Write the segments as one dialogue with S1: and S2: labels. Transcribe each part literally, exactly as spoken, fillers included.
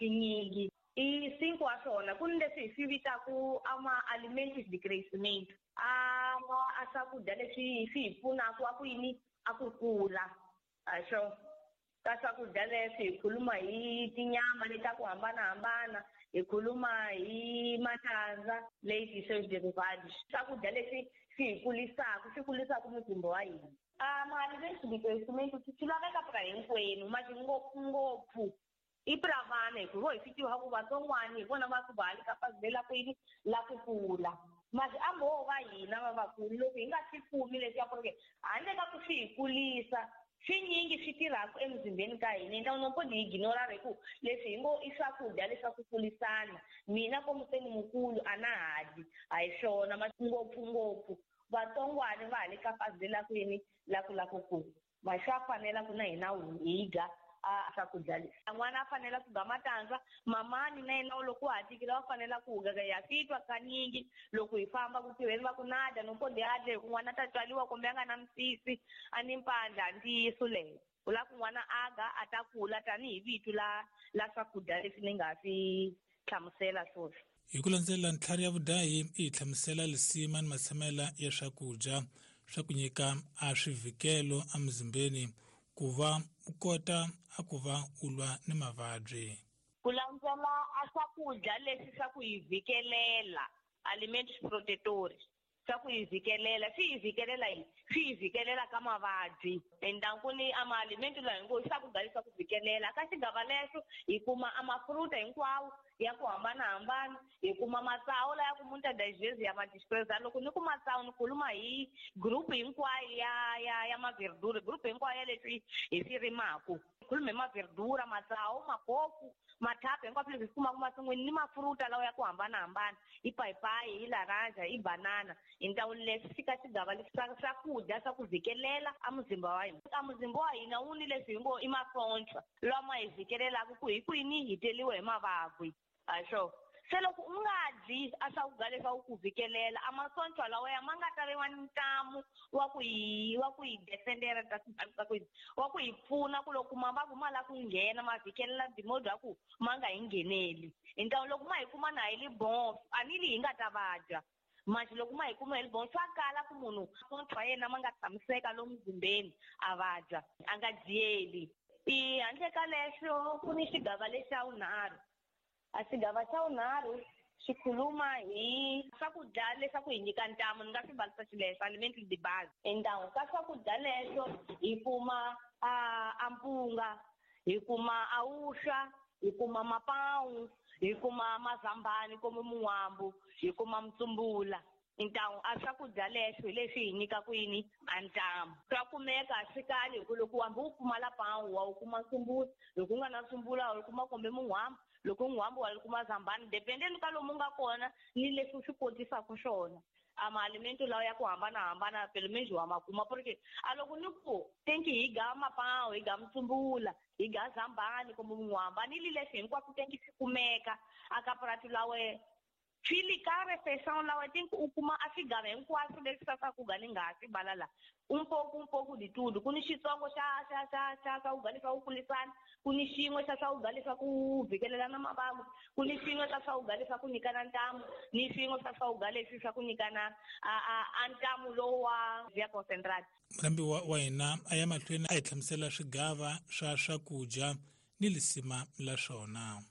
S1: tinyingi i cinco wa swona ku ni leswi hi swi vitaku ama-alimentary decreasement ama a swakudya leswi swi hi pfunaka a ku yini a ku kula a swo ka swakudya leswi hi khuluma hi tinyama leta ku hambanahambana hi khuluma hi matandza leti swi derivatives swakudya leswi swi hi kulisaka swi kulisaka muzimba wa hina ama-alimentary decreasement swi laveka pra hinkwenu mati ngopfungopfu i pra vana hikuva hi swi tiva ku vatson'wana hi vona va ku va le kapazela ku yini la ku kula masi ambo va hina vavakulu loko hi nga swi kumi leswi ku ri handle ka ku swi hi kulisa swinyingi swi tirhaka emzimbeni ka hina endla unompo ni ignora reku leswi hi ngo i swakudya leswa ku kulisana mina komuseni mukulu a na hadi a hi swona masi ngopfungopfu vatsongwana va le kapazela ku yini la ku la ku kula va swa fanela ku na hina hi dya a swakudya leswi n'wana a fanela ku dya matandza mamani na yena loko a tikile va fanela ku ga ya fitwa kanyingi loko hi famba ku tirheni va ku nada no pode adle n'wana ta tswaliwa kumbe a nga na misisi a ni mpandla ntiyiso leyo ku la ku n'wana aga a ta kula tanihi vitu la la swakudya leswi ni nga swi hlamusela swona
S2: hi ku landzelela ntlhari ya vudahi hi hlamusela lisima ni matshamela ya swakudya swa ku nyika a swivhikelo emzimbeni ku va u kota a ku va u lwa ni mavabyi
S1: ku landzela a swakudya leswi swa ku hi vhikelela alimentary protectors swa ku hi vhikelela swi hi vhikelela hi swi hi vhikelela ka mavabyi endankuni ama-alimenti lawa hingo swakudya leswi swa ku vhikelela ka xigava lexo hi kuma amafruta hinkwawo ya ku hambanahambana hi kuma matsawu la ya ku munhu ta digest ya madispresa loko ni ku matsawu ni khuluma hi group hinkwayo ya ya ya maverdura group hinkwayo ya leswi hi swi rimaku khulume maverdura matsawu mapofu mathape hinkwaswo leswi hi kumaka masin'wini ni mafruta lawa ya ku hambanahambana i payipayi hi laranja i banana hi ndawulo leswi fika xigava leswi swakudya swa ku vhikelela a muzimba wa hina a muzimba wa hina wu ni leswi hi ngo i masontshwa lama hi vhikelelaka ku hi kwini hi teliwe hi mavabyi a swo se loko u nga dyi a swakudya leswi a wu ku vhikelela a masontshwa lawaya ma nga tariwa ntamu wa ku hi wa ku hi defendera ta ta ku wa ku hi pfuna ku loko mavabyi ma la ku nghena ma vhikelela dimodi ya ku ma nga hi ngheneli hi ntawu loko ma hi kuma na hi li bon a ni li hi nga ta vabya manje loko ma hi kuma hi li bon swa kala ku munhu masontshwa yena ma nga tshamiseka lomu muzimbeni a vabya a nga dyeli i handle ka leswo ku ni xigava lexi a wunharhu a xigava xa wunharhu xi khuluma hi swakudya leswaku hi nyika ntamu ni nga swi balisa xilexo alimentary the base endawu ka swakudya leswo hi kuma a ampunga hi kuma awuxa hi kuma mapawu hi kuma mazambani kumbe mun'wambu hi kuma mtsumbula ntawu a swakudya leswo hi leswi hi nyikaku yini a ntamu swa kumeka swi kali hi ku loko wambi wu pfumala pawu wa wu kuma mtsumbula loko u nga na mtsumbula u kuma kumbe mun'wambu loko n'wambo wa kuma zambani dependeni ka lomu nga kona ni leswi swi kotisaka swona ama-alimenti lawa ya ku hambanahambana pelemeji wa makuma porque a loko ni ku tenki hi ga mapawu hi ga mtsumbula hi ga zambani kumbe n'wamba ni li leswi hinkwaswo tenki swi kumeka aka purati lawe fili ka refeição lawa tenki u kuma a swigava hinkwaswo leswi swa ku ga ni nga swi bala la um pouco um pouco de tudo ku ni xitsongo xa xa xa xa swakudya leswa ku kulisana ku ni xin'we xa swakudya leswa ku vhikelela na mavabyi ku ni xin'we xa swakudya leswa ku nyikana ntamu ni swin'we swa swakudya leswi swa ku nyikana a ntamu lowu wa via concentrate
S2: mulambi wa, wa hina a ya mahlweni a hi hlamusela swigava swa swakudya ni lisima la swona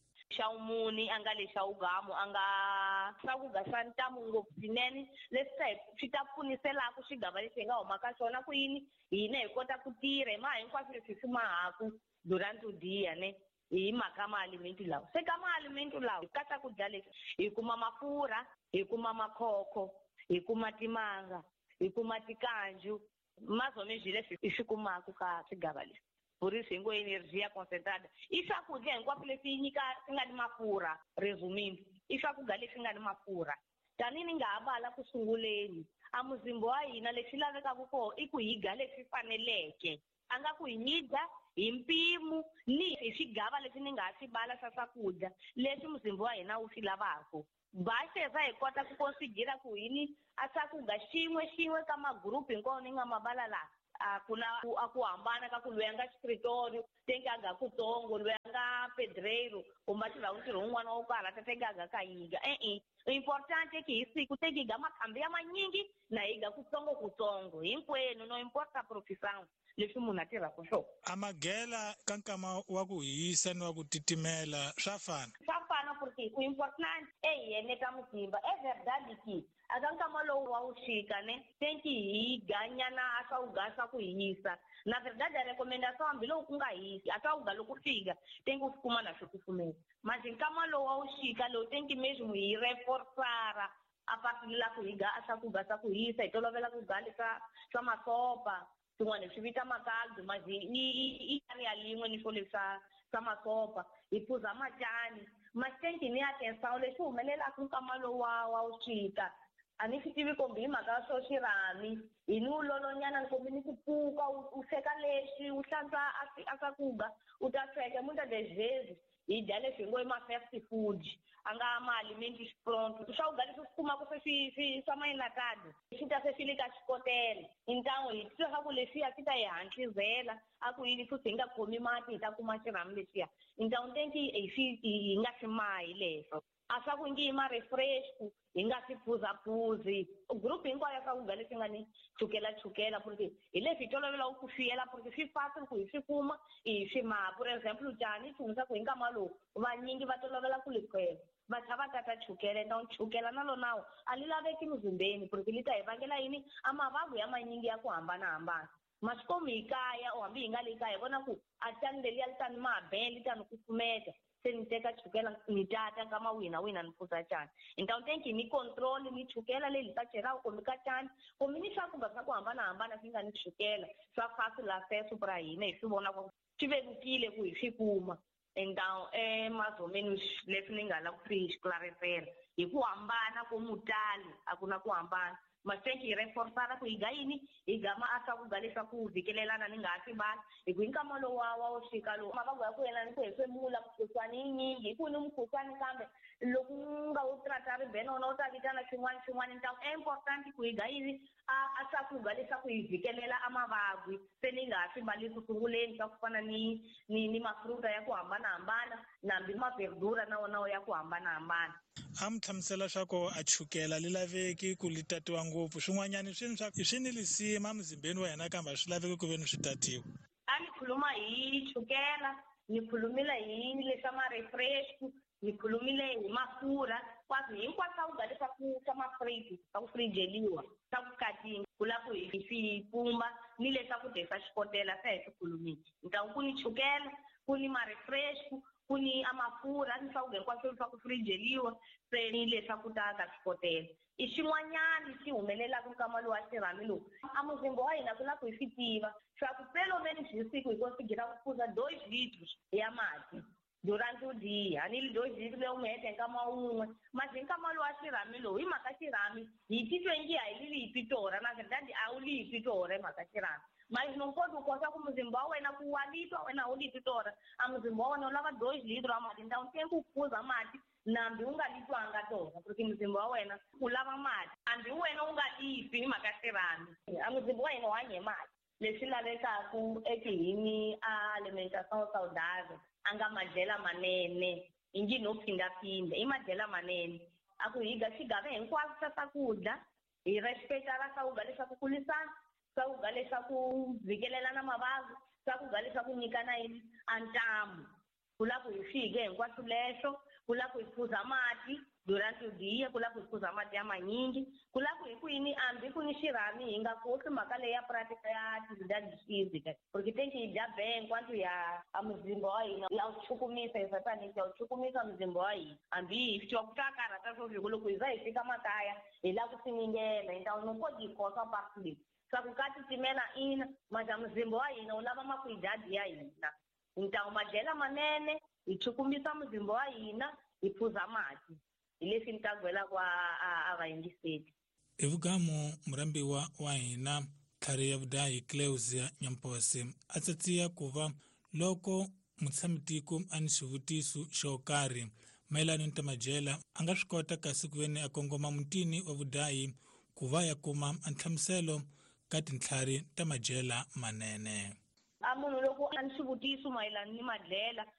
S1: xa umuni a nga lexa ugamu a nga swakudya swa ntamu ngopfu swinene leswi swi ta pfuniselaka xigava lexi hi nga humaka xona ku yini hina hi kota ku tirha hi maha hinkwaswo leswi hi swi mahaku durante o dia ne hi mhaka ma-alimenti lawa se ka ma-alimenti lawa ka swakudya leswi hi kuma mafurha hi kuma makhokho hi kuma timanga hi kuma tikanju mazomezwi leswi hi swi kumaka ka swigava leswi vurisi hi ngo energia concentrada i swakudya hinkwaswo leswi yi nyika swi nga ni mafurha resumindo i swakudya leswi nga ni mafurha tanihi ni nga ha vala ku sunguleni a muzimba wa hina leswi lavekaka kona i ku hi dya leswi faneleke a nga ku hi nyidya hi mpimo ni hi swigava leswi ni nga ha swi bala swa swakudya leswi muzimba wa hina wu swi lavaka basheza hi kota ku considera ku yini a swakudya xin'we xin'we ka magrupu hinkwawo ni nga mabala laha a ku na a ku hambana ka ku loyi a nga xipiritori tenki a nga kutsongo loyi nga pedreiro kumbe tirha ntirho wun'wana wo karhi a tekaka ka yiga e-e importante ke hi siku tekiga makhambi ya manyingi na higa kutsongo kutsongo hinkwenu no importa profissão leswi munhu a tirhaka swona.
S2: Amagela ka nkama wa ku hisa ni wa ku titimela swa fana
S1: swa fana porque o importante é hi eneta muzimba é verdade que aka nkama lowu wa wuxika ne tenki hi ganyana a swa uga swa ku hisa na verdade a recomendação hambiloko ku nga hisi a swa uga loko fika tenki u kuma na swo kufumela mas nkama lowu wa wuxika lowu tenki mesmo hi reforçara a partir la ku higa a swa kuga swa ku hisa hi tolovela ku ga leswa swa masopa swin'wana swi vita makaldu mas i tani ya lin'we ni swo leswa swa masopa hi phuza matyani mas tenki ni atenção leswi humelelaka nkama lowu wa wa wuxika a ni swi tivi kombi hi mhaka ya swo xirhami hi ni wu lolonyana ni kombi ni ku pfuka u sweka leswi u hlantswa a swakuga u ta sweka muita das vezes hi dya leswi hi ngo i ma-fast food a nga ma-alimenti pronto swakudya leswi swi kumaka se swi swa mayinakadi swi ta se swi le ka xikotela intango hi twa swa ku leswiya swi ta hi hantlizela a ku yini futhi hi nga khomi mati hi ta kuma xirhami leswiya intango tenki hi nga swi mahi leswo a swa ku ngi hi ma-refresh hi nga swi phuzaphuzi group hinkwayo ya swakudya leswi nga ni chukela-chukela porque hi leswi hi tolovela ku fiyela porque swi fasi ku hi swi kuma hi swi maha por exemplo tyani xin'we xa ku hi nkama lowu vanyingi va tolovela ku likhwela va tlha va tata chukela enta chukela na lonawo a li laveki muzimbeni porque li ta hi vangela yini a mavabyi ya manyingi ya ku hambanahambana masikomi hi kaya or hambi hi nga le kaya hi vona ku a tyani leliya li ta ni mabe li ta ni kufumeta se ni teka chukela ni tata nkama wihi na wihi na ni phuza tyani então tenki ni control ni chukela leyi hi ta chelaku kumbe ka tyani kumbe ni swakudya swa ku hambanahambana swi nga ni chukela swa fasi la seso pra hina hi swi vona ku swi vevukile ku hi swi kuma então eh mais ou menos leswi ni nga la ku swi xiclarifela hi ku hambana ko mutali a ku na ku hambana mas tenki hi reforçara ku hi ga yini hi gama a swakudya leswaku vhikelelana ni nga ha swi vali hi ku hi nkama lowu wa wa wuxika lowu mavabyi ya ku yena ni ku hefemula mukhuhlwani yinyingi hi ku ni mukhuhlwani kambe loko nga wu trata ribene wona wu ta vitana swin'wana swin'wana ntango e importante ku hi ga yini a swakudya leswaku hi vhikelela a mavabyi se ni nga ha swi vali ku sunguleni swa ku fana ni ni ni mafruta ya ku hambanahambana nambi maverdura na wona ya ku hambanahambana
S2: a mi hlamusela swa ku a chukela li laveki ku li tatiwa ngopfu swin'wanyani swini swa swi ni lisima muzimbeni wa hina kambe a swi laveki ku ve ni swi tatiwa
S1: a ni khuluma hi chukela ni khulumile hi leswa ma-refresh ni khulumile hi mafurha kwaswo hinkwaswo swakudya leswaku swa mafriji swa ku frijeliwa swa ku katinga ku la ku hi swi pumba ni le swakudya swa xikotela se hi swi khulumile ntango ku ni chukela ku ni ma-refresh ku ni a mafurha ni swakudya hinkwaswo swa ku frijeliwa se ni leswaku ta ka swikotela i xin'wanyani xi humelelaka nkama lowu wa xirhami lowu a muzimba wa hina ku la ku hi swi tiva swa ku pelomeni hi siku hi konsigira ku phuza dois litros ya mati durante o dia ni dois litros leyi u mi hete nkama wun'we mas hi nkama lowu wa xirhami lowu hi mhaka xirhami hi titwe ngi a hi li hi pitora na verdade a wu li hi pitora hi mhaka xirhami mas não pode coisa como muzimba wa wena ku wa litwa wena u li pitora a muzimba wa wena u lava dois litros a mati então tem ku phuza mati nambi u nga litwanga tona porque muzimba wa wena u lava mati hambi wena u nga lifi hi mhaka xirhami a muzimba wa hina u hanye mati leswi lavekaku ekihini a alimentação saudável a nga madyela manene hi ngi no phindaphinda i madyela manene a ku hi ga xigave hinkwaswo swa swakudya hi respectara swakudya leswaku kulisana swakudya leswaku vhikelelana mavabyi swakudya leswaku nyikana yini a ntamu ku la ku hi fike hinkwaswo leswo ku la ku hi phuza mati durante o dia ku la ku hi phuza mati ya manyingi ku la ku hi ku yini hambi ku ni xirhami hi nga kohli mhaka leyi ya pratica ya atividade física porque tem que hi dya be enquanto ya a muzimba wa hina ya wu chukumisa hi sataniki ya wu chukumisa muzimba wa hina hambi hi swi tiva ku ta karhata swo viko loko hi za hi fika makaya hi la ku siningela hi ntawu no koti hi kosa parti leyi swa ku ka titimela ina mas a muzimba wa hina wu lava makwidadi ya hina ntawu madyela manene hi chukumisa muzimba wa hina hi phuza mati hi leswi ni ta gwelaka a vayingiseli
S2: hi vugamo murambiwa wa hina tlhari ya vudahi Cleusia Nyampose a tsatsiya ku va loko mutshamamatiko a ni xivutiso xo karhi mayelana ni ta madyela a nga swi kota kasi ku veni a kongoma mutini wa vudahi ku va ya kuma a nhlamuselo ka tintlhari ta madyela manene
S1: a munhu loko a ni xivutiso mayelana ni madlela a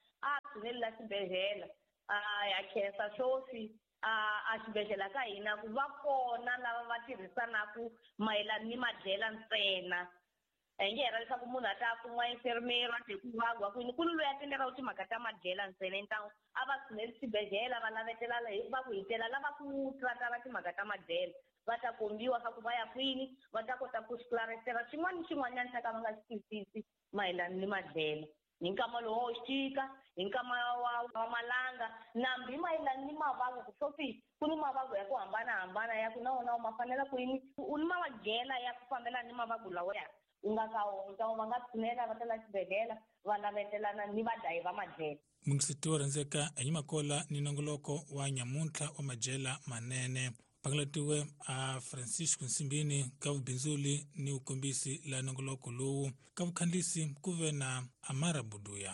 S1: tshineli la xibedhlele ya khensa xofi a xibedhlele ka hina ku va kona lava va tirhisanaka mayelana ni madyela ntsena hi nge hera leswaku munhu a ta kuma infirmeri wa tekuvagwa kwini ku ni loyi a tenderaku timhaka ta madyela ntsena entangu a va tshineli xibedhlele va lavetela va ku hitela lava ku trataka timhaka ta madyela va ta kombiwa swa ku va ya kwini va ta kota ku xiclarisela xin'wana ni xin'wanyana xa ka va nga xi twisisi mayelana ni madyela hi nkama lowu wo xika hi nkama wa malanga nambi mayelana ni mavabyi ku sofi ku ni mavabyi ya ku hambanahambana ya ku na wona ma fanela kwini u ni madyela ya ku fambelana ni mavabyi lawa ya u nga ka wona va nga tshinela va tela xibedhlele va lavetelana ni vadlayi va madyela
S2: mungisitiwa rhandzeka enyimakola ni nongoloko wa nyamuntlha wa madyela manene pangalatiwe a Francisco Nsimbini ka vubindzuli ni ukombisi la nongoloko lowu ka vukhandlisi ku ve na Amara Buduya.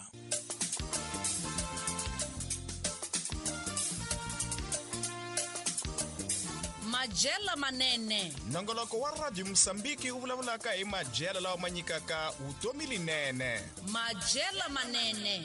S3: Madyela manene
S4: nongoloko wa Radio Msambiki wu vulavulaka hi madyela lawa ma nyikaka vutomi linene.
S3: Madyela manene